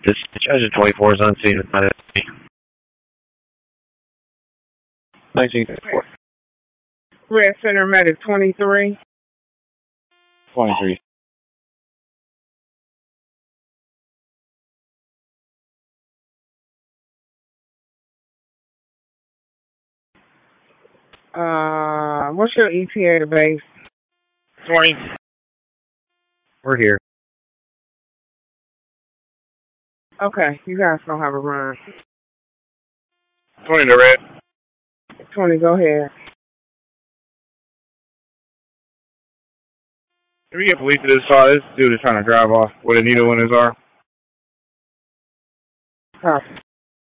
This discharge of 24 is unseen with my 1954. Red Center Medic 23. 23. What's your ETA base? 20. We're here. Okay, you guys don't have a run. 20 to red. 20, go ahead. Can we get police to this car? This dude is trying to drive off with a needle in his arm. Copy.